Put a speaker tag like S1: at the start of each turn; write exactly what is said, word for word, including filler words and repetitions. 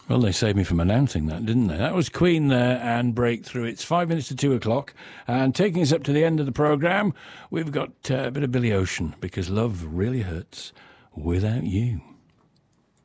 S1: Well, they saved me from announcing that, didn't they? That was Queen there and Breakthrough. It's five minutes to two o'clock. And taking us up to the end of the programme, we've got uh, a bit of Billy Ocean, because love really hurts without you.